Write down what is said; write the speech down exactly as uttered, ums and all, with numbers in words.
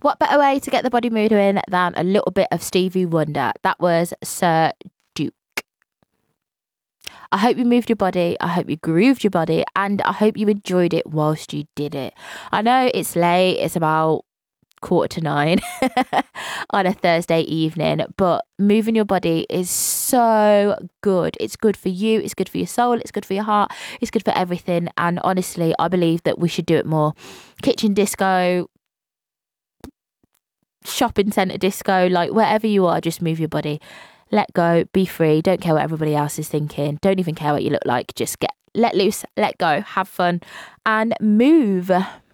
what better way to get the body moving than a little bit of Stevie Wonder? That was Sir Duke. I hope you moved your body. I hope you grooved your body. And I hope you enjoyed it whilst you did it. I know it's late. It's about quarter to nine on a Thursday evening, but moving your body is so good. It's good for you, it's good for your soul, it's good for your heart, it's good for everything. And honestly, I believe that we should do it more. Kitchen disco, shopping centre disco, like wherever you are, just move your body, let go, be free, don't care what everybody else is thinking, don't even care what you look like, just get let loose, let go, have fun and move.